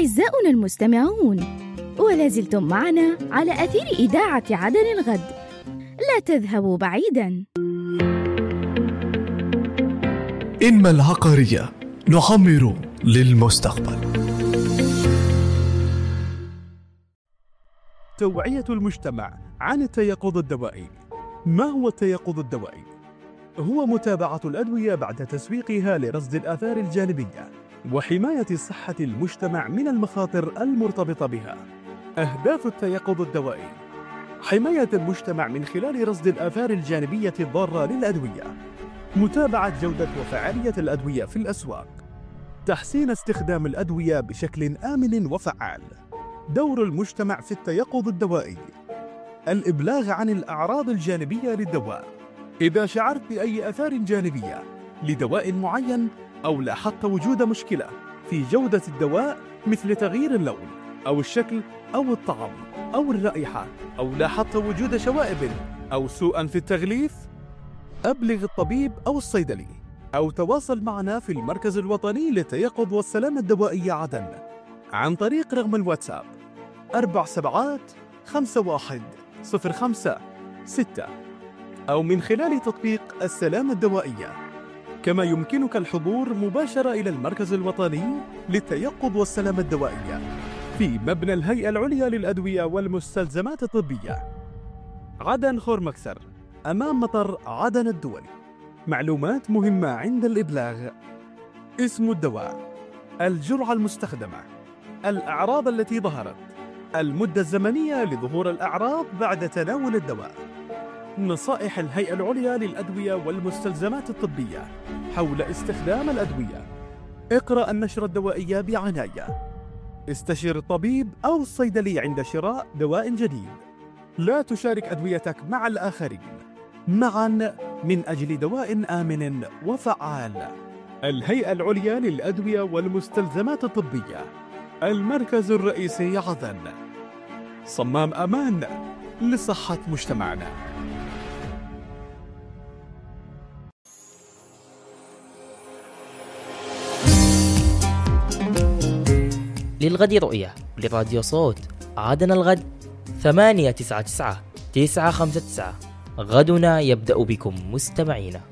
أعزائنا المستمعون، ولا زلتم معنا على أثير إذاعة عدن الغد. لا تذهبوا بعيداً. إنما العقارية نعمر للمستقبل. توعية المجتمع عن التيقظ الدوائي. ما هو التيقظ الدوائي؟ هو متابعة الأدوية بعد تسويقها لرصد الآثار الجانبية وحماية صحة المجتمع من المخاطر المرتبطة بها. أهداف التيقظ الدوائي: حماية المجتمع من خلال رصد الآثار الجانبية الضارة للأدوية، متابعة جودة وفعالية الأدوية في الأسواق، تحسين استخدام الأدوية بشكل آمن وفعال. دور المجتمع في التيقظ الدوائي: الإبلاغ عن الأعراض الجانبية للدواء. إذا شعرت بأي آثار جانبية لدواء معين أو لاحظت وجود مشكلة في جودة الدواء مثل تغيير اللون أو الشكل أو الطعم أو الرائحة، أو لاحظت وجود شوائب أو سوءا في التغليف، أبلغ الطبيب أو الصيدلي أو تواصل معنا في المركز الوطني للتيقظ والسلامة الدوائية عدن عن طريق رقم الواتساب 47510506 أو من خلال تطبيق السلامة الدوائية. كما يمكنك الحضور مباشرة إلى المركز الوطني للتيقظ والسلامة الدوائية في مبنى الهيئة العليا للأدوية والمستلزمات الطبية، عدن خورمكسر، أمام مطار عدن الدولي. معلومات مهمة عند الإبلاغ: اسم الدواء، الجرعة المستخدمة، الأعراض التي ظهرت، المدة الزمنية لظهور الأعراض بعد تناول الدواء، نصائح الهيئة العليا للأدوية والمستلزمات الطبية حول استخدام الأدوية. اقرأ النشرة الدوائية بعناية. استشير الطبيب أو الصيدلي عند شراء دواء جديد. لا تشارك أدويتك مع الآخرين. معا من أجل دواء آمن وفعال. الهيئة العليا للأدوية والمستلزمات الطبية، المركز الرئيسي عدن. صمام أمان لصحة مجتمعنا. للغد رؤية لراديو صوت عدن الغد 899 959. غدنا يبدأ بكم مستمعينا.